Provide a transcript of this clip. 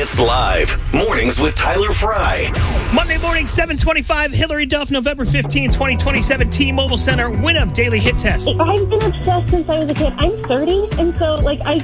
It's live. Mornings with Tyler Fry. Monday morning, 7:25, Hillary Duff, November 15, 2027, T-Mobile Center, Winham Daily Hit Test. I've been obsessed since I was a kid. I'm 30, and so, I